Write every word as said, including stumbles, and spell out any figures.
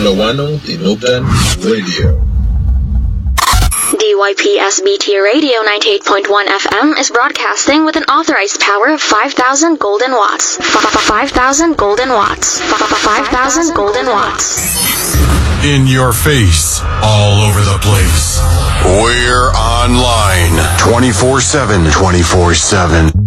Lawano, Tinubdan Radio. D Y P S B T Radio ninety-eight point one F M is broadcasting with an authorized power of five thousand golden watts. five thousand golden watts. five thousand golden watts. In your face, all over the place. We're online twenty-four seven. twenty-four seven.